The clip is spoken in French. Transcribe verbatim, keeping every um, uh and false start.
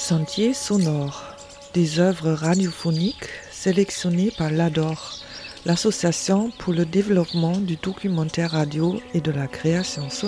Sentiers sonores, des œuvres radiophoniques sélectionnées par l'A D O R, l'association pour le développement du documentaire radio et de la création sonore.